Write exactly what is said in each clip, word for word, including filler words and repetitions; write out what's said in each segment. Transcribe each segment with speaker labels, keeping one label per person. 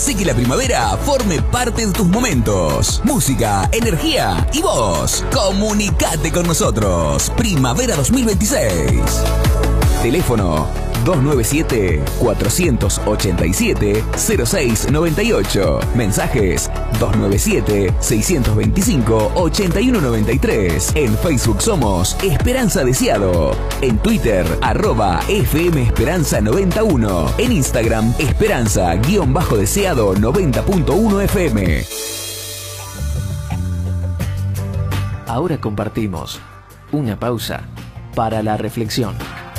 Speaker 1: Hace que la primavera forme parte de tus momentos. Música, energía y voz. Comunicate con nosotros. Primavera dos mil veintiséis. Teléfono dos nueve siete, cuatro ocho siete, cero seis nueve ocho. Mensajes dos nueve siete, seis dos cinco, ocho uno nueve tres. En Facebook somos Esperanza Deseado. En Twitter, arroba F M Esperanza noventa y uno. En Instagram, Esperanza-Deseado noventa punto uno F M.
Speaker 2: Ahora compartimos una pausa para la reflexión.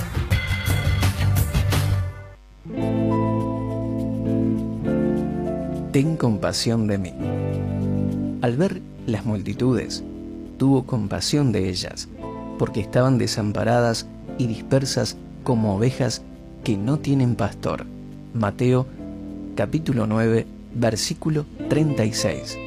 Speaker 2: Ten compasión de mí. Al ver las multitudes, tuvo compasión de ellas, porque estaban desamparadas y dispersas como ovejas que no tienen pastor. Mateo, capítulo nueve, versículo treinta y seis.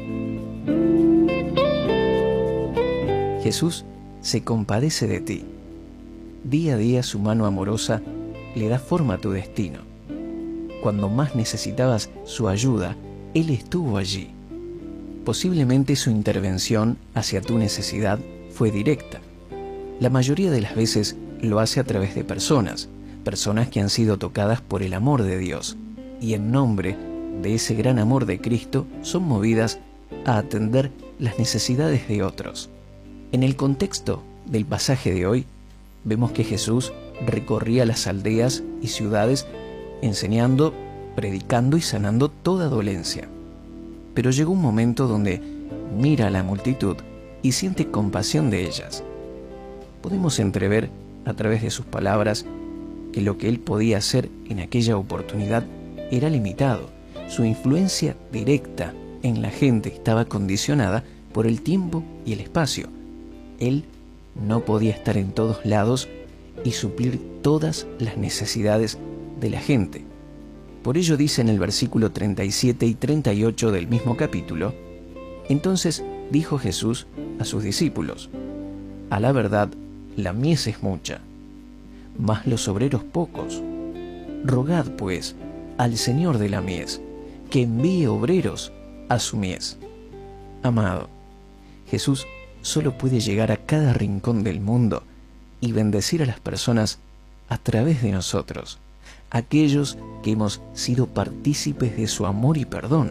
Speaker 2: Jesús se compadece de ti. Día a día su mano amorosa le da forma a tu destino. Cuando más necesitabas su ayuda, Él estuvo allí. Posiblemente su intervención hacia tu necesidad fue directa. La mayoría de las veces lo hace a través de personas, personas que han sido tocadas por el amor de Dios, y en nombre de ese gran amor de Cristo son movidas a atender las necesidades de otros. En el contexto del pasaje de hoy, vemos que Jesús recorría las aldeas y ciudades enseñando, predicando y sanando toda dolencia. Pero llegó un momento donde mira a la multitud y siente compasión de ellas. Podemos entrever a través de sus palabras que lo que él podía hacer en aquella oportunidad era limitado. Su influencia directa en la gente estaba condicionada por el tiempo y el espacio. Él no podía estar en todos lados y suplir todas las necesidades de la gente. Por ello dice en el versículo treinta y siete y treinta y ocho del mismo capítulo: entonces dijo Jesús a sus discípulos: a la verdad, la mies es mucha, mas los obreros pocos. Rogad, pues, al Señor de la mies, que envíe obreros a su mies. Amado, Jesús solo puede llegar a cada rincón del mundo y bendecir a las personas a través de nosotros, aquellos que hemos sido partícipes de su amor y perdón.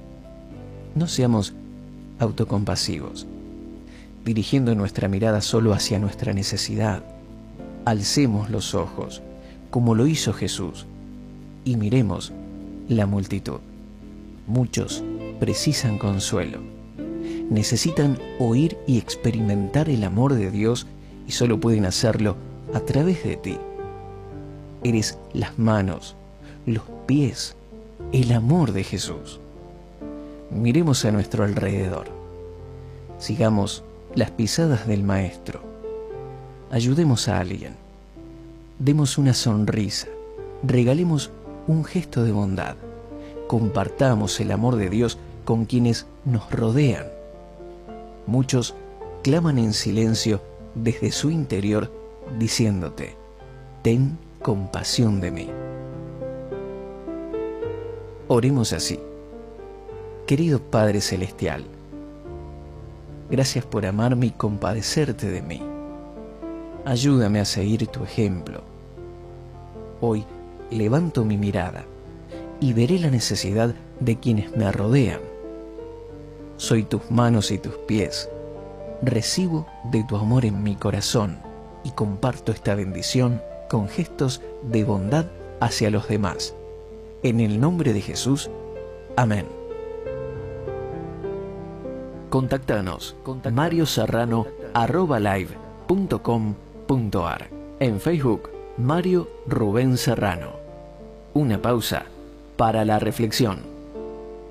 Speaker 2: No seamos autocompasivos, dirigiendo nuestra mirada solo hacia nuestra necesidad. Alcemos los ojos, como lo hizo Jesús, y miremos la multitud. Muchos precisan consuelo, necesitan oír y experimentar el amor de Dios y solo pueden hacerlo a través de ti. Eres las manos, los pies, el amor de Jesús. Miremos a nuestro alrededor. Sigamos las pisadas del Maestro. Ayudemos a alguien. Demos una sonrisa. Regalemos un gesto de bondad. Compartamos el amor de Dios con quienes nos rodean. Muchos claman en silencio desde su interior diciéndote: ten compasión de mí. Oremos así. Querido Padre Celestial, gracias por amarme y compadecerte de mí. Ayúdame a seguir tu ejemplo. Hoy levanto mi mirada y veré la necesidad de quienes me rodean. Soy tus manos y tus pies. Recibo de tu amor en mi corazón y comparto esta bendición con gestos de bondad hacia los demás. En el nombre de Jesús. Amén. Contáctanos mario serrano arroba live punto com punto ar. En Facebook, Mario Rubén Serrano. Una pausa para la reflexión.